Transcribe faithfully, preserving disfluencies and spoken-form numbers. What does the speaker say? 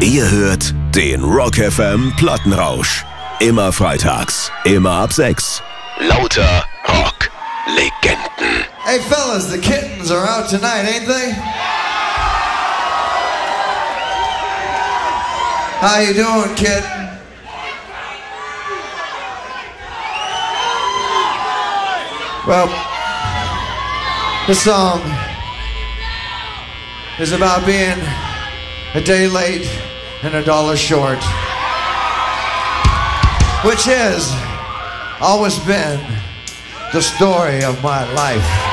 Ihr hört den Rock F M Plattenrausch. Immer freitags, immer ab sechs. Lauter Rock-Legenden. Hey fellas, the Kittens are out tonight, ain't they? How you doing, kitten? Well, this song is about being a day late and a dollar short, which has always been the story of my life.